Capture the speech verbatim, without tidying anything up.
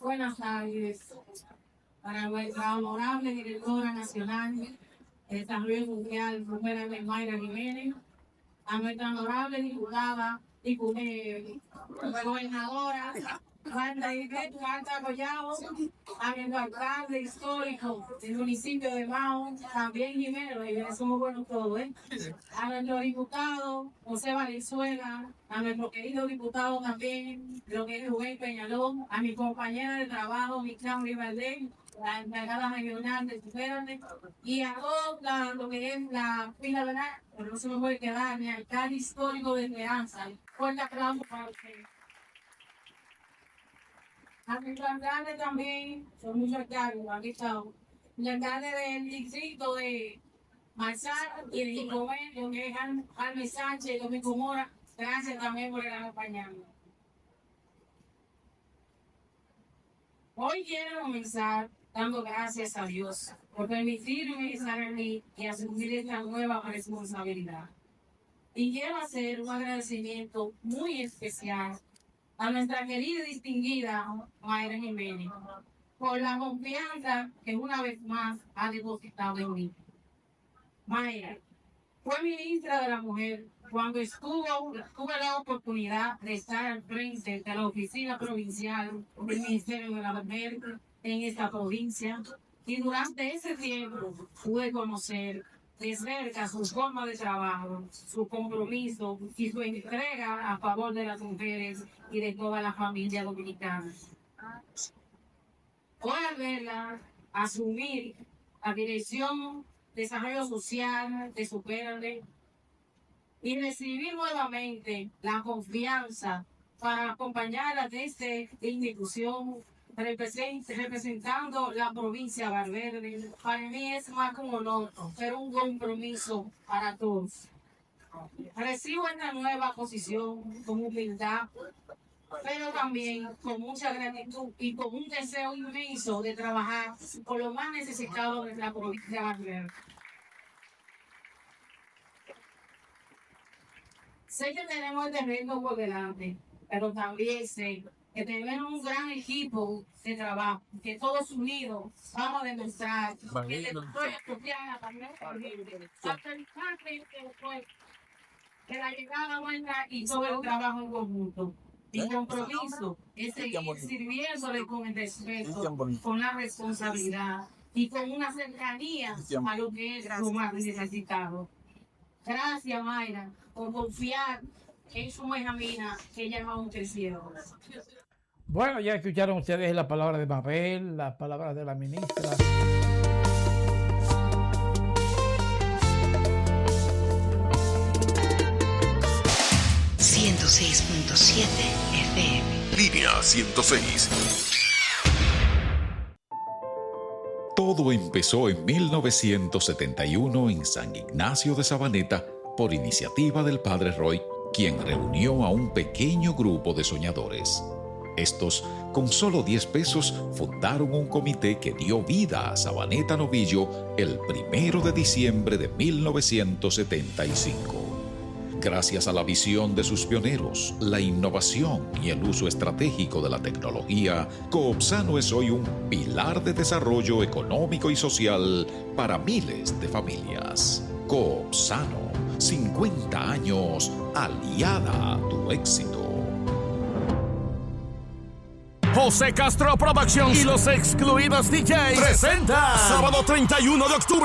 Buenas tardes. Para nuestra honorable directora nacional de Desarrollo Social, Rubén de Mayra Jiménez, a nuestra honorable diputada y eh, gobernadora, Marta Collado, a nuestro alcalde histórico del municipio de Mao, también Jiménez, y somos buenos todos, ¿eh? A nuestro diputado José Valenzuela, a nuestro querido diputado también, lo que es Rubén Peñalón, a mi compañera de trabajo, Michelle Rivaldez, la encargada regional de Supérate, y a todos lo que es la fila de la, pero no se me puede quedar, mi alcalde histórico de Esperanza. Fuerte aplauso para ustedes. A nuestro alcalde también, son muchos alcaldes, aquí estamos. El alcalde del distrito de Marzal y de Jicomén, lo que es Alme Sánchez y Domingo Mora, gracias también por el acompañarnos. Hoy quiero comenzar dando gracias a Dios por permitirme estar aquí y asumir esta nueva responsabilidad. Y quiero hacer un agradecimiento muy especial a nuestra querida y distinguida Mayra Jiménez por la confianza que una vez más ha depositado en mí. Mayra fue ministra de la Mujer cuando estuvo, tuve la oportunidad de estar al frente de la oficina provincial del Ministerio de la Mujer en esta provincia, y durante ese tiempo pude conocer de cerca su forma de trabajo, su compromiso y su entrega a favor de las mujeres y de toda la familia dominicana. Hoy al verla asumir la dirección de Desarrollo Social de Supérate y recibir nuevamente la confianza para acompañarla desde esta institución, representando la provincia de Valverde, para mí es más que un honor, pero un compromiso para todos. Recibo esta nueva posición con humildad, pero también con mucha gratitud y con un deseo inmenso de trabajar por lo más necesitado de la provincia de Valverde. Sé que tenemos el terreno por delante, pero también sé que tenemos un gran equipo de trabajo, que todos unidos vamos a demostrar que el desarrollo social también que la llegada buena y todo el trabajo en conjunto. Mi compromiso es seguir sirviéndole con el respeto, con la responsabilidad y con una cercanía a lo que es lo más necesitado. Gracias, Mayra, por confiar en su Benjamina, que ella va a un creciendo. Bueno, ya escucharon ustedes la palabra de Mabel, las palabras de la ministra. ciento seis punto siete F M. Línea ciento seis. Todo empezó en mil novecientos setenta y uno en San Ignacio de Sabaneta por iniciativa del padre Roy, quien reunió a un pequeño grupo de soñadores. Estos, con solo diez pesos, fundaron un comité que dio vida a Sabaneta Novillo el primero de diciembre de mil novecientos setenta y cinco. Gracias a la visión de sus pioneros, la innovación y el uso estratégico de la tecnología, Coopsano es hoy un pilar de desarrollo económico y social para miles de familias. Coopsano, cincuenta años aliada a tu éxito. José Castro Productions y los Excluidos D Js presenta sábado treinta y uno de octubre